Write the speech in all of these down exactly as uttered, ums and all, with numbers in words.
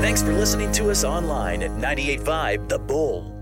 Thanks for listening to us online at ninety-eight point five The Bull.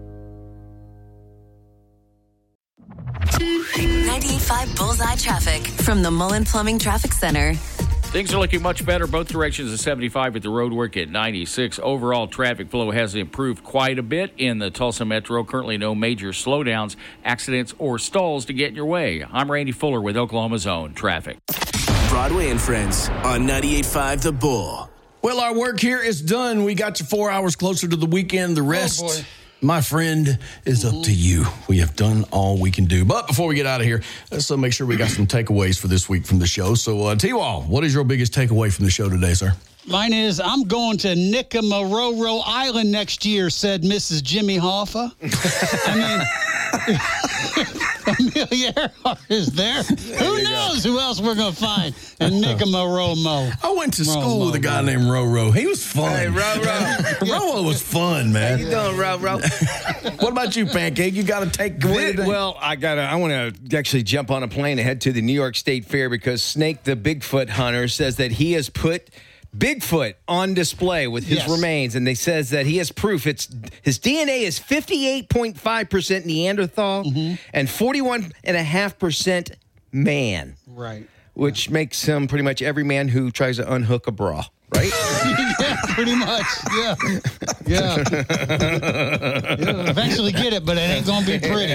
ninety-eight point five Bullseye Traffic from the Mullen Plumbing Traffic Center. Things are looking much better both directions of seventy-five with the road work at ninety-six. Overall traffic flow has improved quite a bit in the Tulsa Metro. Currently no major slowdowns, accidents, or stalls to get in your way. I'm Randy Fuller with Oklahoma's Own Traffic. Broadway and Friends on ninety-eight point five The Bull. Well, our work here is done. We got you four hours closer to the weekend. The rest, oh boy. my friend, is up to you. We have done all we can do. But before we get out of here, let's uh, make sure we got some takeaways for this week from the show. So, uh, T-Wall, what is your biggest takeaway from the show today, sir? Mine is, I'm going to Nickamaroro Island next year, said Missus Jimmy Hoffa. I mean, Amelia Earhart is there. Who knows who else we're going to find in Nickamaroro? I went to school Ro-mo, with a guy named Roro. He was fun. Hey, Roro. Roro was fun, man. How you doing, Roro? What about you, Pancake? You got to take away today? Well, I got. I want to actually jump on a plane and head to the New York State Fair because Snake, the Bigfoot hunter, says that he has put Bigfoot on display with his Yes. remains, and they says that he has proof. It's his D N A is fifty-eight point five percent Neanderthal Mm-hmm. and forty-one point five percent man, Right. which makes him pretty much every man who tries to unhook a bra. Right? Yeah, pretty much. Yeah. Yeah. yeah. Eventually get it, but it ain't going to be pretty,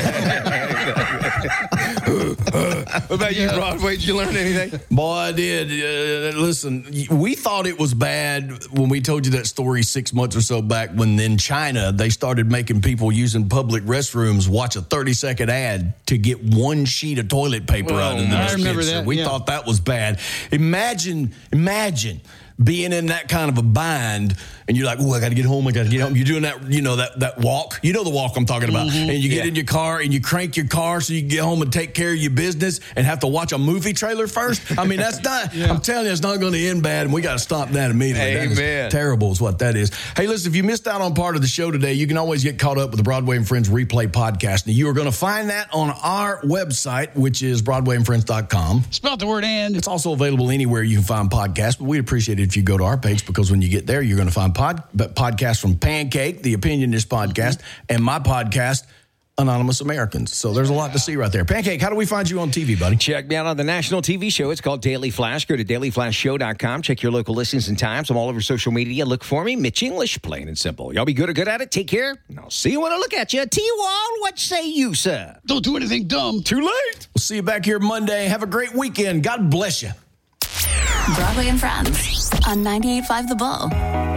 right? What about you, Broadway? Did you learn anything? Boy, I did. Uh, listen, we thought it was bad when we told you that story six months or so back when in China they started making people using public restrooms watch a thirty-second ad to get one sheet of toilet paper out of the I remember dispenser. that, We yeah. thought that was bad. Imagine, imagine being in that kind of a bind and you're like, oh, I got to get home. I got to get home. You're doing that, you know, that, that walk. You know the walk I'm talking about. Mm-hmm. And you get Yeah. in your car and you crank your car so you can get home and take care of your business and have to watch a movie trailer first. I mean, that's not, Yeah. I'm telling you, it's not going to end bad, and we got to stop that immediately. That is Amen. terrible is what that is. Hey, listen, if you missed out on part of the show today, you can always get caught up with the Broadway and Friends replay podcast. Now, you are going to find that on our website, which is broadway and friends dot com. Spell the word and. It's also available anywhere you can find podcasts, but we'd appreciate it if you go to our page because when you get there, you're going to find pod, podcasts from Pancake, the Opinionist podcast, and my podcast, Anonymous Americans. So there's a lot to see right there. Pancake, how do we find you on T V, buddy? Check me out on the national T V show. It's called Daily Flash. Go to daily flash show dot com. Check your local listings and times. I'm all over social media. Look for me. Mitch English, plain and simple. Y'all be good or good at it. Take care. And I'll see you when I look at you. T-Wall, what say you, sir? Don't do anything dumb. Too late. We'll see you back here Monday. Have a great weekend. God bless you. Broadway and Friends on ninety-eight point five The Bull.